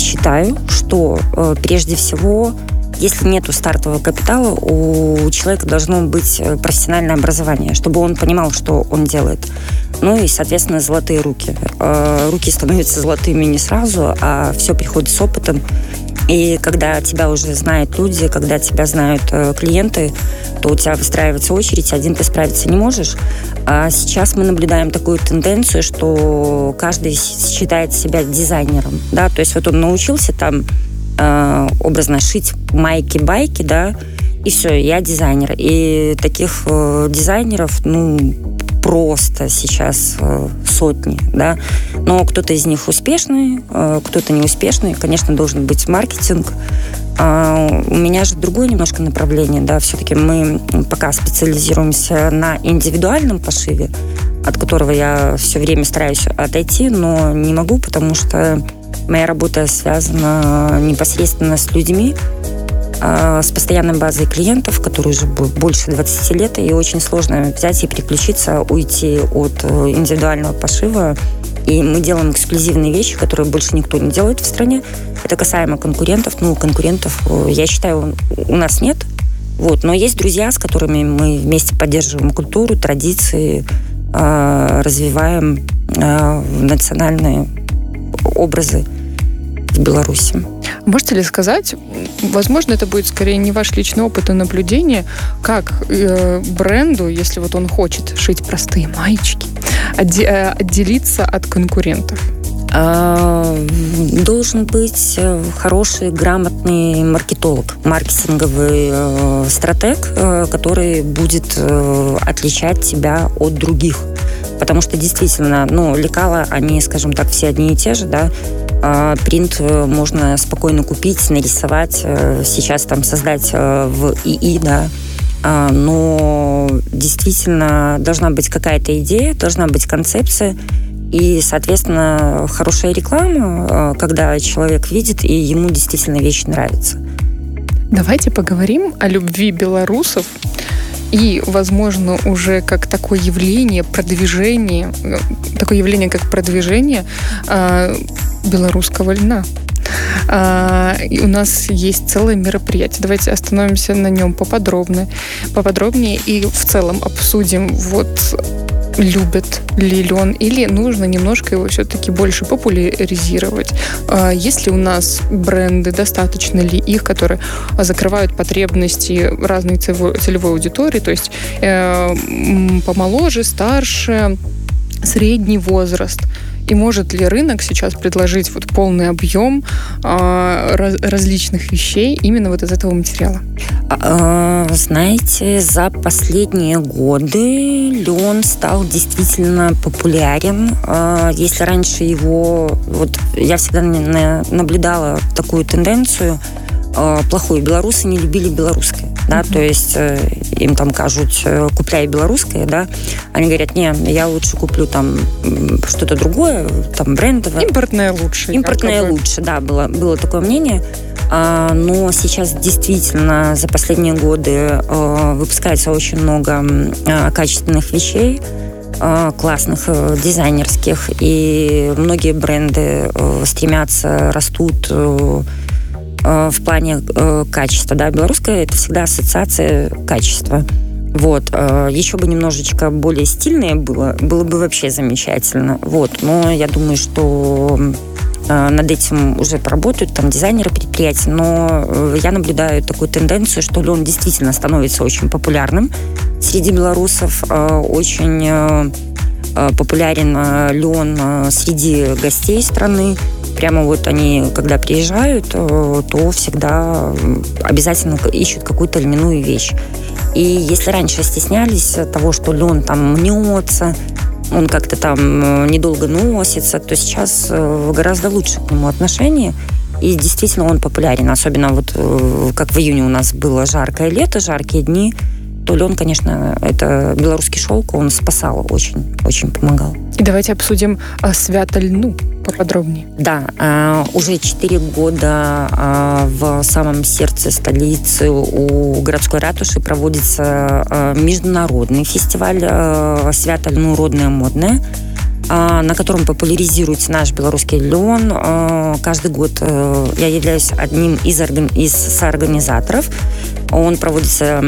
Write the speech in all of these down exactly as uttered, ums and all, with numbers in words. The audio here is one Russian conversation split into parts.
считаю, что э, прежде всего, если нету стартового капитала, у человека должно быть профессиональное образование, чтобы он понимал, что он делает. Ну и, соответственно, золотые руки. Э, руки становятся золотыми не сразу, а все приходит с опытом. И когда тебя уже знают люди, когда тебя знают э, клиенты, то у тебя выстраивается очередь, один ты справиться не можешь. А сейчас мы наблюдаем такую тенденцию, что каждый считает себя дизайнером. Да? То есть вот он научился там э, образно шить майки-байки, да, и все, я дизайнер. И таких э, дизайнеров, ну, просто сейчас э, сотни, да. Но кто-то из них успешный, э, кто-то неуспешный. Конечно, должен быть маркетинг. А у меня же другое немножко направление, да. Все-таки мы пока специализируемся на индивидуальном пошиве, от которого я все время стараюсь отойти, но не могу, потому что моя работа связана непосредственно с людьми, с постоянной базой клиентов, которые уже больше двадцати лет, и очень сложно взять и переключиться, уйти от индивидуального пошива. И мы делаем эксклюзивные вещи, которые больше никто не делает в стране. Это касаемо конкурентов. Ну, конкурентов, я считаю, у нас нет. Вот. Но есть друзья, с которыми мы вместе поддерживаем культуру, традиции, развиваем национальные образы в Беларуси. Можете ли сказать, возможно, это будет скорее не ваш личный опыт и наблюдение, как э, бренду, если вот он хочет шить простые маечки, отде- э, отделиться от конкурентов? Должен быть хороший, грамотный маркетолог, маркетинговый э, стратег, э, который будет э, отличать тебя от других. Потому что действительно, ну, лекала, они, скажем так, все одни и те же, да. Принт можно спокойно купить, нарисовать, сейчас там создать в ИИ, да. Но действительно должна быть какая-то идея, должна быть концепция и, соответственно, хорошая реклама, когда человек видит и ему действительно вещь нравится. Давайте поговорим о любви белорусов и, возможно, уже как такое явление, продвижение, такое явление, как продвижение э, белорусского льна. Э, и у нас есть целое мероприятие. Давайте остановимся на нем поподробнее, поподробнее и в целом обсудим, вот, любят ли лен или нужно немножко его все-таки больше популяризировать. Есть ли у нас бренды, достаточно ли их, которые закрывают потребности разной целевой аудитории, то есть э, помоложе, старше, средний возраст? И может ли рынок сейчас предложить вот полный объем э, раз, различных вещей именно вот из этого материала? Знаете, за последние годы лен стал действительно популярен. Если раньше его... Вот я всегда наблюдала такую тенденцию плохую. Белорусы не любили белорусское. Да, mm-hmm. То есть э, им там кажут, купляй белорусское, да, они говорят, не, я лучше куплю там что-то другое, там брендовое. Импортное лучше. Импортное лучше, да, было, было такое мнение. А, но сейчас действительно за последние годы э, выпускается очень много э, качественных вещей, э, классных, э, дизайнерских, и многие бренды э, стремятся, растут э, в плане э, качества, да, белорусская — это всегда ассоциация качества. Вот, э, еще бы немножечко более стильное было, было бы вообще замечательно. Вот, но я думаю, что э, над этим уже поработают там дизайнеры предприятий, но э, я наблюдаю такую тенденцию, что лен действительно становится очень популярным среди белорусов, э, очень э, популярен э, лен э, среди гостей страны. Прямо вот они, когда приезжают, то всегда обязательно ищут какую-то льняную вещь. И если раньше стеснялись того, что лен там мнется, он как-то там недолго носится, то сейчас гораздо лучше к нему отношение. И действительно он популярен. Особенно вот как в июне у нас было жаркое лето, жаркие дни, то лен, конечно, это белорусский шелк, он спасал очень, очень помогал. И давайте обсудим а, свято льну поподробнее. Да, э, уже четыре года э, в самом сердце столицы у городской ратуши проводится э, международный фестиваль э, «Свято льну родное модное». на котором популяризируется наш белорусский лен. Каждый год я являюсь одним из, из соорганизаторов. Он проводится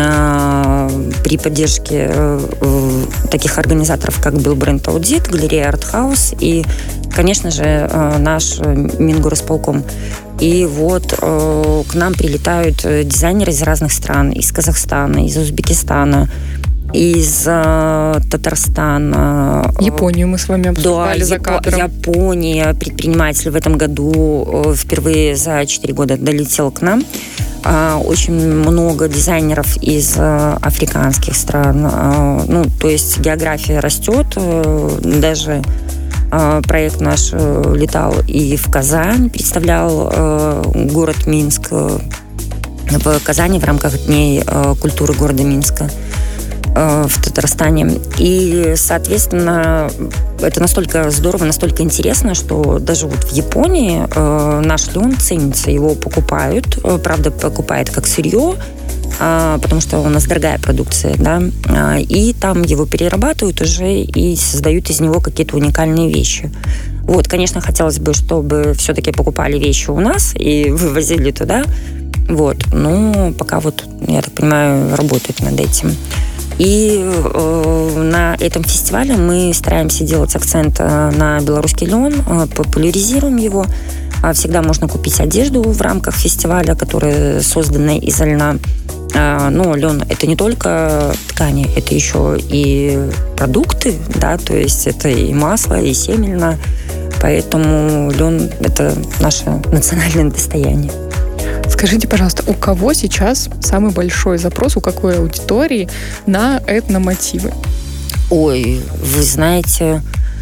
при поддержке таких организаторов, как Билбренд Аудит, галерея Артхаус и, конечно же, наш Мингорисполком. И вот к нам прилетают дизайнеры из разных стран, из Казахстана, из Узбекистана, из э, Татарстана. Японию мы с вами обсуждали да, за кадром. Япония, предприниматель в этом году э, впервые за четыре года долетел к нам. Э, очень много дизайнеров из э, африканских стран. Э, ну, то есть география растет. Э, даже э, проект наш э, летал и в Казань, представлял э, город Минск э, в Казани в рамках Дней э, культуры города Минска в Татарстане. И, соответственно, это настолько здорово, настолько интересно, что даже вот в Японии э, наш лен ценится, его покупают. Правда, покупают как сырье, э, потому что у нас дорогая продукция, да, и там его перерабатывают уже и создают из него какие-то уникальные вещи. Вот, конечно, хотелось бы, чтобы все-таки покупали вещи у нас и вывозили туда. Вот, но пока вот, я так понимаю, работают над этим. И э, на этом фестивале мы стараемся делать акцент на белорусский лен, э, популяризируем его. Всегда можно купить одежду в рамках фестиваля, которая создана из льна. Э, но лен – это не только ткани, это еще и продукты, да, то есть это и масло, и семя льна. Поэтому лен – это наше национальное достояние. Скажите, пожалуйста, у кого сейчас самый большой запрос, у какой аудитории на этномотивы? Ой, вы знаете,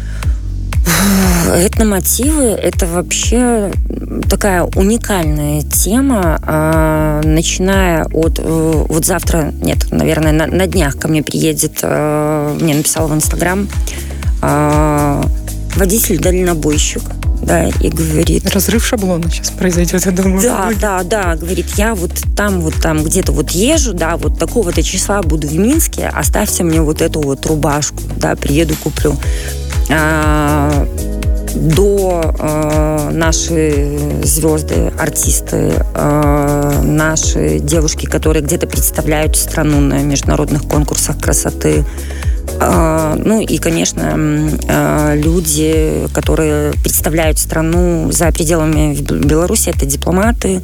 этномотивы – это вообще такая уникальная тема, начиная от… Вот завтра, нет, наверное, на, на днях ко мне приедет, мне написал в Инстаграм водитель-дальнобойщик. Да, и говорит... Разрыв шаблона сейчас произойдет, я думаю. Да, да, да, говорит, я вот там, вот там где-то вот езжу, да, вот такого-то числа буду в Минске, оставьте мне вот эту вот рубашку, да, приеду, куплю. А, до а, наши звезды, артисты, а, наши девушки, которые где-то представляют страну на международных конкурсах красоты, ну и, конечно, люди, которые представляют страну за пределами Беларуси, это дипломаты,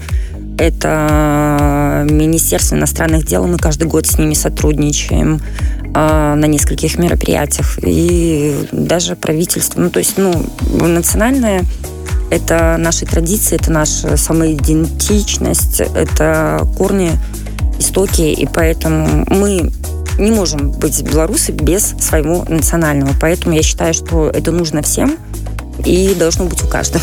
это Министерство иностранных дел, мы каждый год с ними сотрудничаем на нескольких мероприятиях, и даже правительство, ну то есть, ну, национальное, это наши традиции, это наша самоидентичность, это корни, истоки, и поэтому мы не можем быть белорусы без своего национального. Поэтому я считаю, что это нужно всем и должно быть у каждого.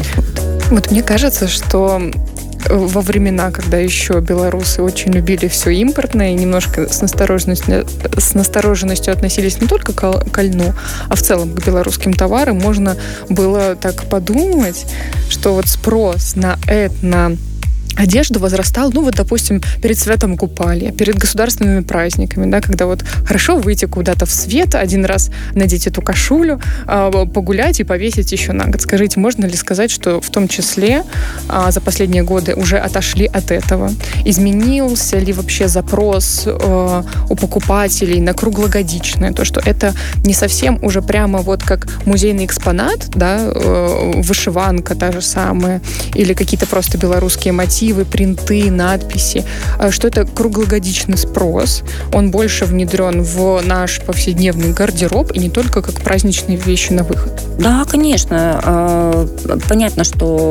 Вот мне кажется, что во времена, когда еще белорусы очень любили все импортное и немножко с настороженностью, с настороженностью относились не только к льну, а в целом к белорусским товарам, можно было так подумать, что вот спрос на этно одежду возрастал, ну вот, допустим, перед Святом Купалья, перед государственными праздниками, да, когда вот хорошо выйти куда-то в свет, один раз надеть эту кашулю, погулять и повесить еще на год. Скажите, можно ли сказать, что в том числе за последние годы уже отошли от этого? Изменился ли вообще запрос у покупателей на круглогодичное? То, что это не совсем уже прямо вот как музейный экспонат, да, вышиванка та же самая, или какие-то просто белорусские мотивы, принты, надписи, что это круглогодичный спрос, он больше внедрен в наш повседневный гардероб и не только как праздничные вещи на выход. Да, конечно. Понятно,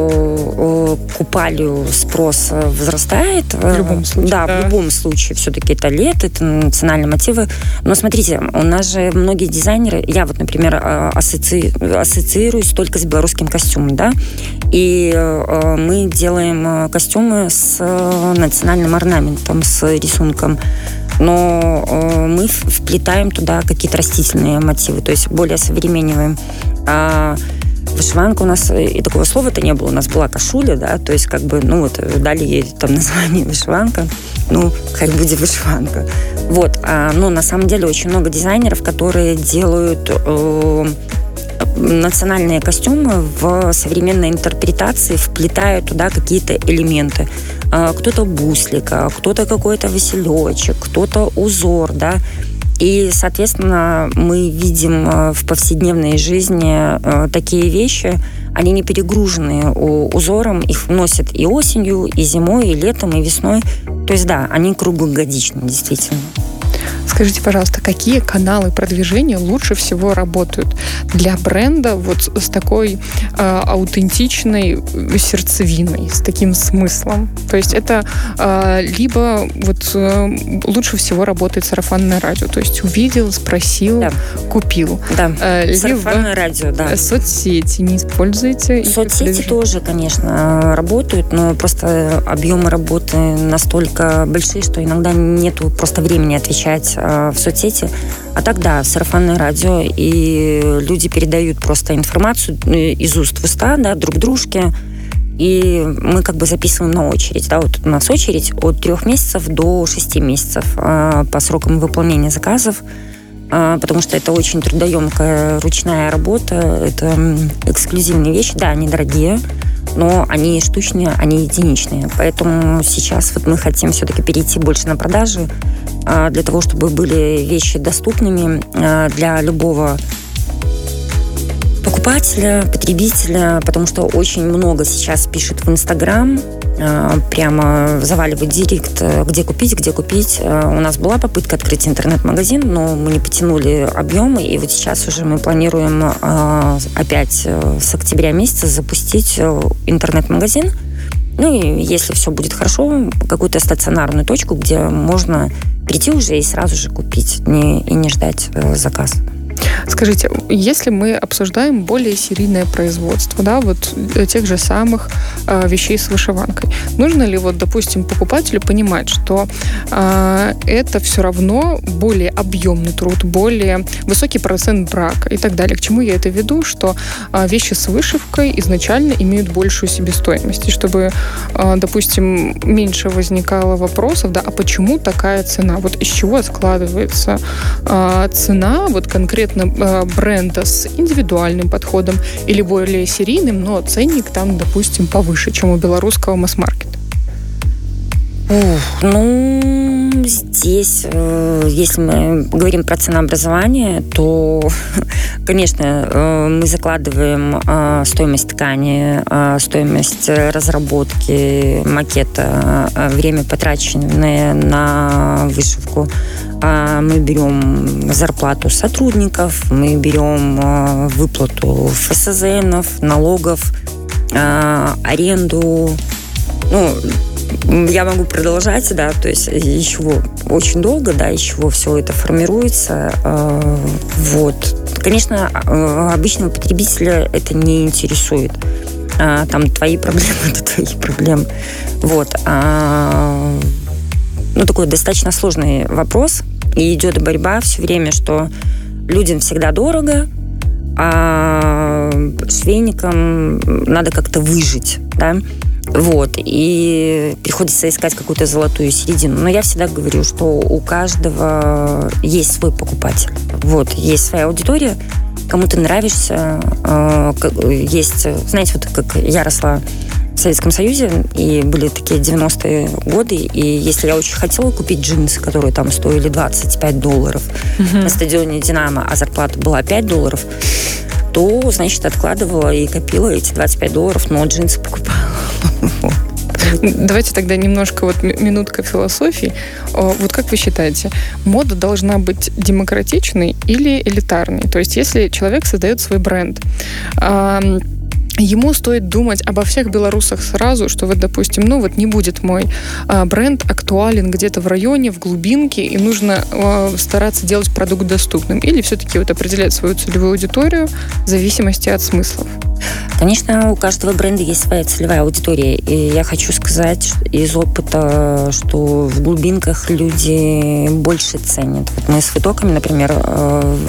что купалью спрос возрастает. В любом случае. Да, да. В любом случае. Все-таки это лето, это национальные мотивы. Но смотрите, у нас же многие дизайнеры, я вот, например, ассоци... ассоциируюсь только с белорусским костюмом, да, и мы делаем костюм с национальным орнаментом, с рисунком. Но э, мы вплетаем туда какие-то растительные мотивы, то есть более современниваем. А вышиванка у нас, и такого слова-то не было, у нас была кашуля, да, то есть как бы, ну вот, дали ей там название вышиванка, ну, как будет вышиванка. Вот, а, но на самом деле очень много дизайнеров, которые делают... Э, национальные костюмы в современной интерпретации вплетают туда какие-то элементы. Кто-то буслик, кто-то какой-то василечек, кто-то узор, да. И, соответственно, мы видим в повседневной жизни такие вещи, они не перегружены узором, их вносят и осенью, и зимой, и летом, и весной. То есть, да, они круглогодичны, действительно. Скажите, пожалуйста, какие каналы продвижения лучше всего работают для бренда вот с такой э, аутентичной сердцевиной, с таким смыслом? То есть это э, либо вот э, лучше всего работает сарафанное радио, то есть увидел, спросил, да. купил. Да, э, сарафанное радио, да. Соцсети не используете? Соцсети тоже, конечно, работают, но просто объемы работы настолько большие, что иногда нету просто времени отвечать в соцсети. А тогда сарафанное радио, и люди передают просто информацию из уст в уста, да, друг дружке, и мы как бы записываем на очередь. Да, вот у нас очередь от трех месяцев до шести месяцев по срокам выполнения заказов, потому что это очень трудоемкая ручная работа, это эксклюзивные вещи, да, они дорогие, но они штучные, они единичные. Поэтому сейчас вот мы хотим все-таки перейти больше на продажи, для того, чтобы были вещи доступными для любого покупателя, потребителя, потому что очень много сейчас пишет в Инстаграм, прямо заваливает директ, где купить, где купить. У нас была попытка открыть интернет-магазин, но мы не потянули объемы, и вот сейчас уже мы планируем опять с октября месяца запустить интернет-магазин. Ну и если все будет хорошо, какую-то стационарную точку, где можно прийти уже и сразу же купить, не, и не ждать э, заказ. Скажите, если мы обсуждаем более серийное производство, да, вот тех же самых э, вещей с вышиванкой, нужно ли, вот, допустим, покупателю понимать, что э, это все равно более объемный труд, более высокий процент брака и так далее? К чему я это веду? Что э, вещи с вышивкой изначально имеют большую себестоимость, и чтобы, э, допустим, меньше возникало вопросов, да, а почему такая цена? Вот из чего складывается э, цена, вот конкретно бренда с индивидуальным подходом или более серийным, но ценник там, допустим, повыше, чем у белорусского масс-маркета? Ну, здесь, если мы говорим про ценообразование, то, конечно, мы закладываем стоимость ткани, стоимость разработки макета, время, потраченное на вышивку. Мы берем зарплату сотрудников, мы берем выплату эф эс зэ энов, налогов, аренду. Ну, я могу продолжать, да, то есть еще очень долго, да, еще все это формируется. Вот. Конечно, обычного потребителя это не интересует. Там твои проблемы, это твои проблемы. Вот. Ну, такой достаточно сложный вопрос. И идет борьба все время, что людям всегда дорого, а швейникам надо как-то выжить, да. Вот. И приходится искать какую-то золотую середину. Но я всегда говорю, что у каждого есть свой покупатель. Вот. Есть своя аудитория. Кому ты нравишься. Есть, знаете, вот как я росла в Советском Союзе, и были такие девяностые годы, и если я очень хотела купить джинсы, которые там стоили двадцать пять долларов uh-huh. на стадионе «Динамо», а зарплата была пять долларов, то, значит, откладывала и копила эти двадцать пять долларов, но джинсы покупала. Давайте тогда немножко вот минутка философии. Вот как вы считаете, мода должна быть демократичной или элитарной? То есть если человек создает свой бренд, ему стоит думать обо всех белорусах сразу, что вот, допустим, ну вот не будет мой а, бренд актуален где-то в районе, в глубинке, и нужно а, стараться делать продукт доступным. Или все-таки вот определять свою целевую аудиторию в зависимости от смыслов? Конечно, у каждого бренда есть своя целевая аудитория. И я хочу сказать из опыта, что в глубинках люди больше ценят. Вот мы с вытоками, например,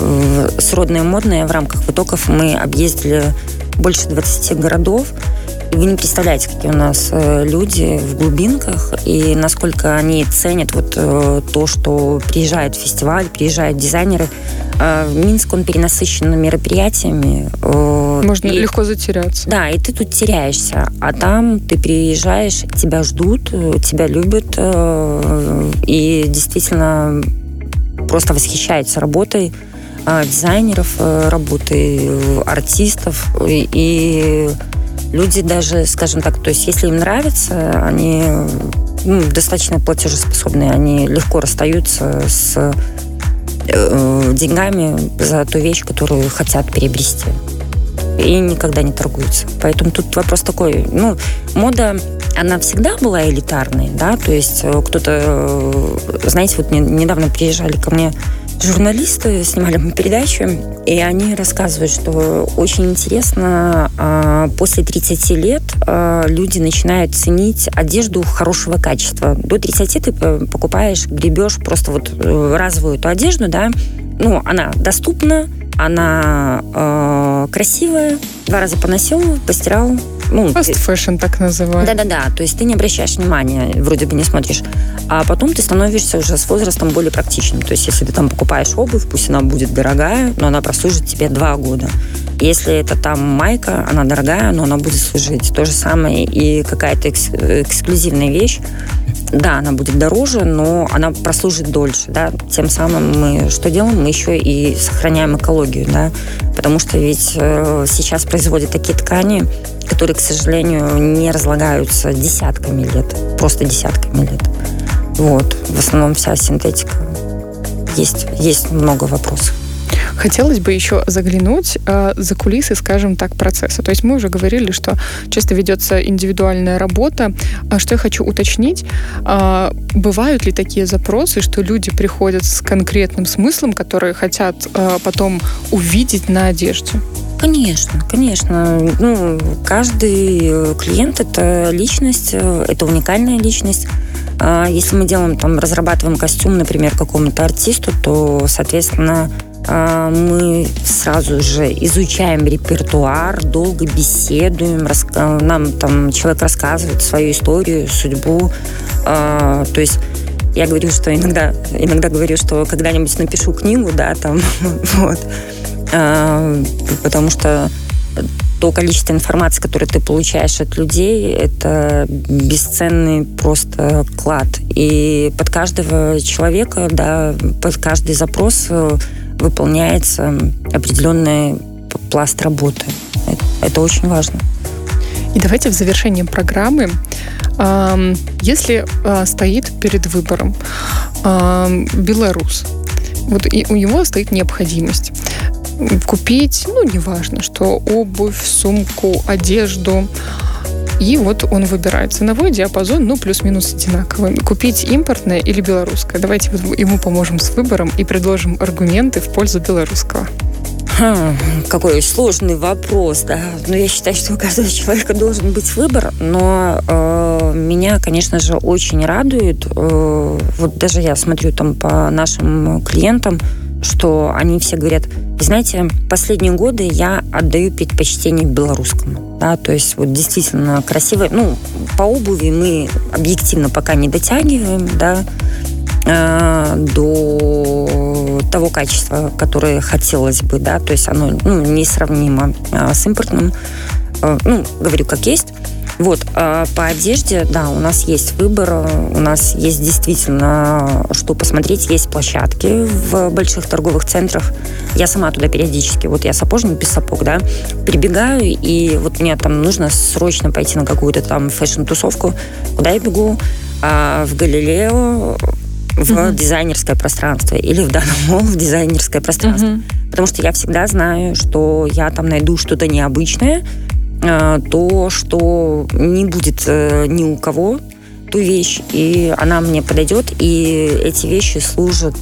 сродные модные, в рамках вытоков мы объездили больше двадцати городов. Вы не представляете, какие у нас люди в глубинках, и насколько они ценят вот то, что приезжают в фестиваль, приезжают дизайнеры. Минск, он перенасыщен мероприятиями. Можно и, легко затеряться. Да, и ты тут теряешься. А там ты приезжаешь, тебя ждут, тебя любят, и действительно просто восхищаются работой дизайнеров, работой артистов. И люди даже, скажем так, то есть если им нравится, они ну, достаточно платежеспособные, они легко расстаются с э, деньгами за ту вещь, которую хотят приобрести. И никогда не торгуются. Поэтому тут вопрос такой, ну, мода, она всегда была элитарной, да, то есть кто-то, знаете, вот недавно приезжали ко мне журналисты, снимали мы передачу, и они рассказывают, что очень интересно, после тридцати лет люди начинают ценить одежду хорошего качества. До тридцати ты покупаешь, гребешь просто вот разовую эту одежду, да, ну, она доступна, она э, красивая, два раза поносил, постирал. Ну, Fast fashion так называют. Да-да-да, то есть ты не обращаешь внимания, вроде бы не смотришь. А потом ты становишься уже с возрастом более практичным. То есть если ты там покупаешь обувь, пусть она будет дорогая, но она прослужит тебе два года. Если это там майка, она дорогая, но она будет служить. То же самое и какая-то экс- эксклюзивная вещь. Да, она будет дороже, но она прослужит дольше, да. Тем самым мы что делаем? Мы еще и сохраняем экологию, да. Потому что ведь э, сейчас производят такие ткани, которые, к сожалению, не разлагаются десятками лет. Просто десятками лет. Вот. В основном вся синтетика. Есть, есть много вопросов. Хотелось бы еще заглянуть э, за кулисы, скажем так, процесса. То есть мы уже говорили, что часто ведется индивидуальная работа. А что я хочу уточнить, э, бывают ли такие запросы, что люди приходят с конкретным смыслом, которые хотят э, потом увидеть на одежде? Конечно, конечно. Ну, каждый клиент – это личность, это уникальная личность. Если мы делаем, там, разрабатываем костюм, например, какому-то артисту, то, соответственно, мы сразу же изучаем репертуар, долго беседуем, нам там человек рассказывает свою историю, судьбу. То есть я говорю, что иногда, иногда говорю, что когда-нибудь напишу книгу, да, там, вот, потому что то количество информации, которое ты получаешь от людей, это бесценный просто клад. И под каждого человека, да, под каждый запрос выполняется определенный пласт работы. Это, это очень важно. И давайте в завершении программы, если стоит перед выбором белорус, вот и у него стоит необходимость купить, ну, неважно, что обувь, сумку, одежду. И вот он выбирает ценовой диапазон, ну, плюс-минус одинаковый. Купить импортное или белорусское? Давайте вот ему поможем с выбором и предложим аргументы в пользу белорусского. Хм, какой сложный вопрос, да. Ну, я считаю, что у каждого человека должен быть выбор, но э, меня, конечно же, очень радует. Э, вот даже я смотрю там по нашим клиентам, что они все говорят, вы знаете, последние годы я отдаю предпочтение белорусскому. Да, то есть вот действительно красиво. Ну, по обуви мы объективно пока не дотягиваем, да, э, до того качества, которое хотелось бы, да, то есть оно, ну, несравнимо э, с импортным. Э, ну, говорю, как есть. Вот, а по одежде, да, у нас есть выбор, у нас есть действительно что посмотреть, есть площадки в больших торговых центрах. Я сама туда периодически, вот я сапожник без сапог, да, прибегаю, и вот мне там нужно срочно пойти на какую-то там фэшн-тусовку. Куда я бегу? А, в Галилео, в mm-hmm. дизайнерское пространство, или в данном молл в дизайнерское пространство. Mm-hmm. Потому что я всегда знаю, что я там найду что-то необычное, то, что не будет ни у кого ту вещь, и она мне подойдет, и эти вещи служат...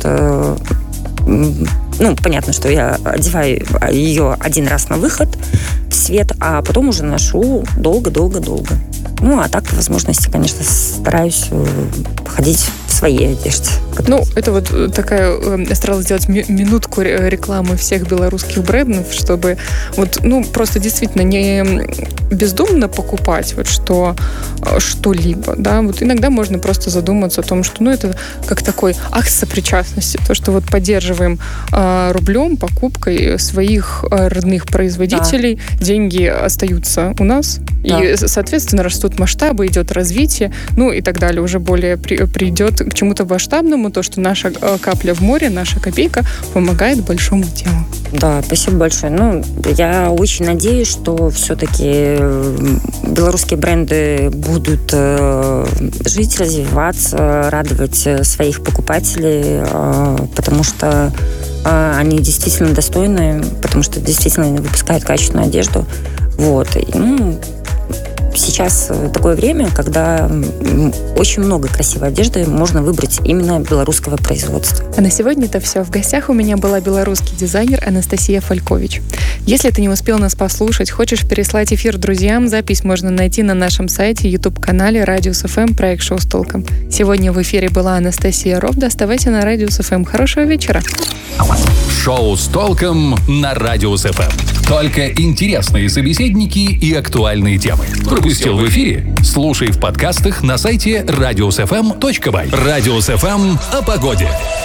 Ну, понятно, что я одеваю ее один раз на выход в свет, а потом уже ношу долго-долго-долго. Ну, а так, по возможности, конечно, стараюсь ходить в своей одежде. Ну, это вот такая, я старалась сделать минутку рекламы всех белорусских брендов, чтобы вот, ну, просто действительно не бездумно покупать вот что, что-либо, да, вот иногда можно просто задуматься о том, что, ну, это как такой акт сопричастности, то, что вот поддерживаем э, рублем, покупкой своих родных производителей, да. Деньги остаются у нас, да. И, соответственно, растут масштабы, идет развитие, ну, и так далее, уже более при, придет к чему-то масштабному, то, что наша капля в море, наша копейка помогает большому делу. Да, спасибо большое. Ну, я очень надеюсь, что все-таки белорусские бренды будут э, жить, развиваться, радовать своих покупателей, э, потому что э, они действительно достойны, потому что действительно выпускают качественную одежду. Вот. И, ну, сейчас такое время, когда очень много красивой одежды можно выбрать именно белорусского производства. А на сегодня это все. В гостях у меня была белорусский дизайнер Анастасия Фалькович. Если ты не успел нас послушать, хочешь переслать эфир друзьям, запись можно найти на нашем сайте, YouTube-канале Радиус эф эм, проект «Шоу с толком». Сегодня в эфире была Анастасия Ровда. Оставайся на Радиус эф эм. Хорошего вечера. Шоу с толком на Радиус эф эм. Только интересные собеседники и актуальные темы. Пропустил в эфире? Слушай в подкастах на сайте радиус эф эм точка бай. Радиус эф эм о погоде.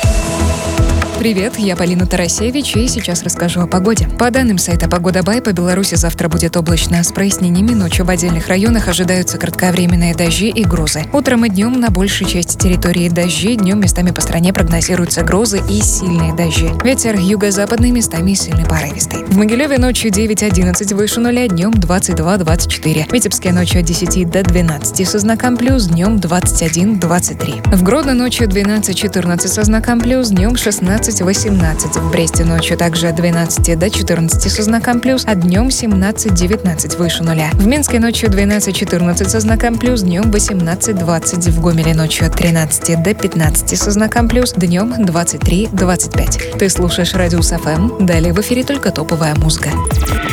Привет, я Полина Тарасевич, и сейчас расскажу о погоде. По данным сайта «Погода Бай», по Беларуси завтра будет облачно с прояснениями. Ночью в отдельных районах ожидаются кратковременные дожди и грозы. Утром и днем на большей части территории дожди, днем местами по стране прогнозируются грозы и сильные дожди. Ветер юго-западный, местами сильный порывистый. В Могилеве ночью девять-одиннадцать выше нуля, днем двадцать два двадцать четыре. В Витебске ночью от десяти до двенадцати со знаком плюс, днем двадцать один двадцать три. В Гродно ночью двенадцать-четырнадцать со знаком плюс, днем шестнадцать восемнадцать. В Бресте ночью также от двенадцати до четырнадцати со знаком плюс, а днем семнадцать-девятнадцать выше нуля. В Минске ночью двенадцать-четырнадцать со знаком плюс, днем восемнадцать двадцать. В Гомеле ночью от тринадцати до пятнадцати со знаком плюс, днем двадцать три двадцать пять. Ты слушаешь Радиус эф эм. Далее в эфире только топовая музыка.